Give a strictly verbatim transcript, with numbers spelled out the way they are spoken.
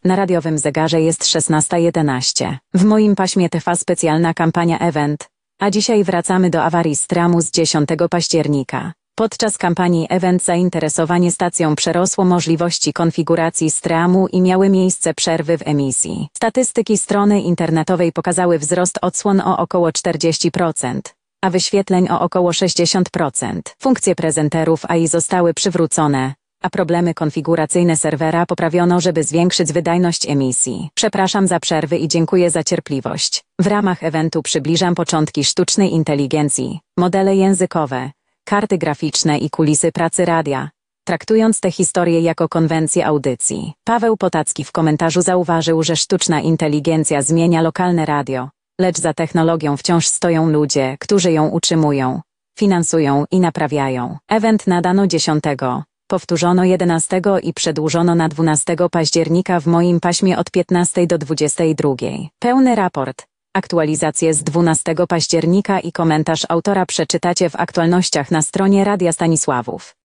Na radiowym zegarze jest szesnasta jedenaście. W moim paśmie trwa specjalna kampania Event, a dzisiaj wracamy do awarii Stramu z dziesiątego października. Podczas kampanii Event zainteresowanie stacją przerosło możliwości konfiguracji Stramu i miały miejsce przerwy w emisji. Statystyki strony internetowej pokazały wzrost odsłon o około czterdzieści procent, a wyświetleń o około sześćdziesiąt procent. Funkcje prezenterów A I zostały przywrócone, a problemy konfiguracyjne serwera poprawiono, żeby zwiększyć wydajność emisji. Przepraszam za przerwy i dziękuję za cierpliwość. W ramach eventu przybliżam początki sztucznej inteligencji, modele językowe, karty graficzne i kulisy pracy radia, traktując tę historię jako konwencję audycji. Paweł Potacki w komentarzu zauważył, że sztuczna inteligencja zmienia lokalne radio, lecz za technologią wciąż stoją ludzie, którzy ją utrzymują, finansują i naprawiają. Event nadano dziesiątego. Powtórzono jedenastego i przedłużono na dwunastego października w moim paśmie od piętnastej do dwudziestej drugiej. Pełny raport, aktualizacje z dwunastego października i komentarz autora przeczytacie w aktualnościach na stronie Radia Stanisławów.